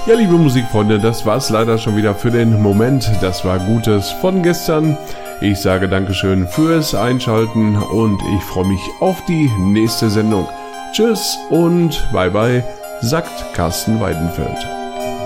Ja, liebe Musikfreunde, das war's leider schon wieder für den Moment. Das war Gutes von gestern. Ich sage Dankeschön fürs Einschalten und ich freue mich auf die nächste Sendung. Tschüss und bye bye, sagt Carsten Weidenfeld.